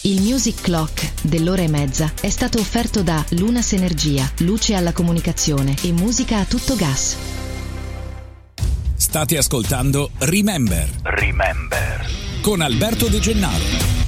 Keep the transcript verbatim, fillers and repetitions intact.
Il Music Clock dell'ora e mezza è stato offerto da Lunas Energia, luce alla comunicazione e musica a tutto gas. State ascoltando Remember. Remember. Con Alberto De Gennaro.